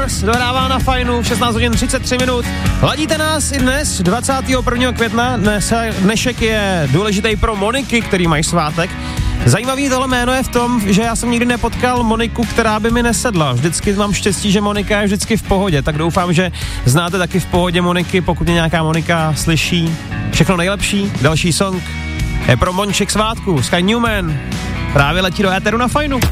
nás dohrává na Fajnu v 16 hodin 33 minut. Ladíte nás i dnes, 21. května. Dnešek je důležitý pro Moniky, který mají svátek. Zajímavý tohle jméno je v tom, že já jsem nikdy nepotkal Moniku, která by mi nesedla. Vždycky mám štěstí, že Monika je vždycky v pohodě, tak doufám, že znáte taky v pohodě Moniky, pokud mě nějaká Monika slyší. Všechno nejlepší, další song je pro Monček svátku, Sky Newman. Právě letí do éteru na Fajnu.